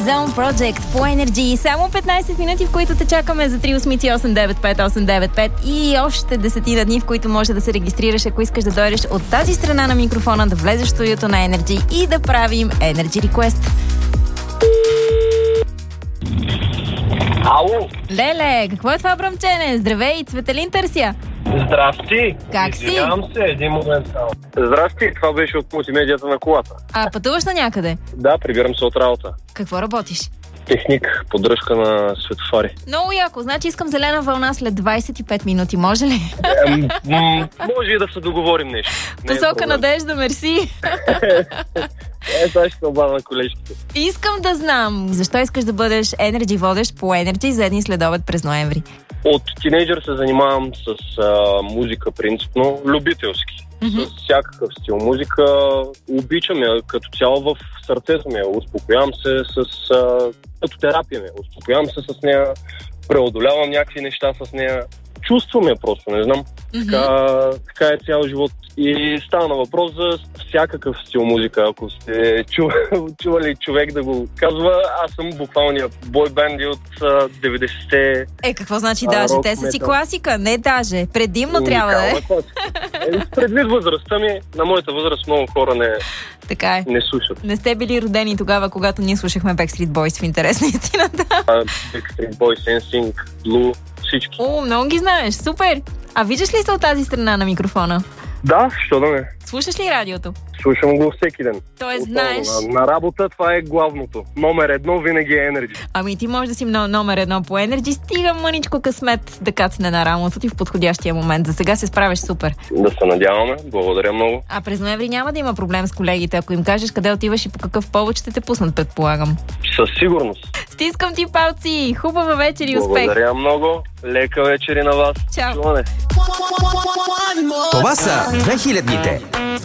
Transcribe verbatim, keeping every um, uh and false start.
Zone Project по Energy. Само петнайсет минути, в които те чакаме за три осмици осем девет пет осем девет пет и още десетина дни, в които може да се регистрираш, ако искаш да дойдеш от тази страна на микрофона, да влезеш в студиото на Energy и да правим Energy Request. Ало! Леле, какво е това бръмчене? Здравей, Цветелин търся. Здрасти! Как си? Извинявам се, един момент само. Здрасти, това беше от мултимедията на колата. А, пътуваш на някъде? Да, прибирам се от работа. Какво работиш? Техник, поддръжка на светофари. Много яко, значи искам зелена вълна след двайсет и пет минути, може ли? Ем, м- може и да се договорим нещо. Не е Посока проблем. надежда, мерси. Е, сега ще се обада на колежките. Искам да знам, защо искаш да бъдеш Energy водещ по Energy за един следобед през ноември? От тинейджър се занимавам с а, музика принципно, любителски. Mm-hmm. С всякакъв стил музика. Обичам я като цяло, в сърцето ми. Успокоявам се с... А, като терапия ми. Успокоявам се с нея, преодолявам някакви неща с нея. Чувствам я просто, не знам. Mm-hmm. Така, така е цял живот. И става на въпрос за всякакъв стил музика. Ако сте чу, чували човек да го казва, аз съм буквалния бойбенди от а, деветдесетте. Е, какво значи А, даже? рок, Те са си метал. класика, не даже. Предимно трябва да е. е. Предвид възрастта ми, на моята възраст много хора не, Така е. не слушат. Не сте били родени тогава, когато ние слушахме Backstreet Boys, в интерес на истината. Backstreet Boys, Ен Синк, Blue, всички. О, много ги знаеш, супер! А виждаш ли се от тази страна на микрофона? Да, що да не. Слушаш ли радиото? Слушам го всеки ден. Тоест Особено знаеш... На, на работа това е главното. Номер едно винаги е Energy. Ами ти можеш да си но- номер едно по Energy, стига мъничко късмет да кацне на рамото ти в подходящия момент. За сега се справиш супер. Да се надяваме. Благодаря много. А през ноември няма да има проблем с колегите. Ако им кажеш къде отиваш и по какъв повод, ще те пуснат, предполагам. Със сигурност. Стискам ти палци! Хубава вечер и успех! Благодаря много. Лека вечер и на вас. Чао! Чуване. Това са две хилядните.